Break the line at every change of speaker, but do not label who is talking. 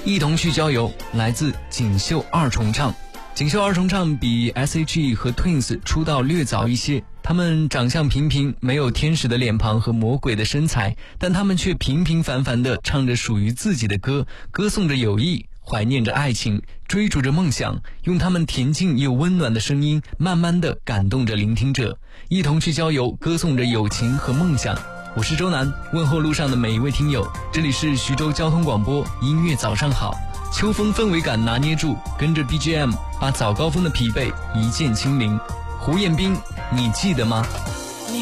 一同去郊游，来自锦绣二重唱。锦绣二重唱比 S.H.E 和 Twins 出道略早一些，他们长相平平，没有天使的脸庞和魔鬼的身材，但他们却平平凡凡地唱着属于自己的歌，歌颂着友谊，怀念着爱情，追逐着梦想，用他们恬静又温暖的声音，慢慢地感动着聆听者。一同去郊游，歌颂着友情和梦想。我是周南，问候路上的每一位听友，这里是徐州交通广播音乐早上好。秋风氛围感拿捏住，跟着 BGM 把早高峰的疲惫一键清零。胡彦斌，你记得吗？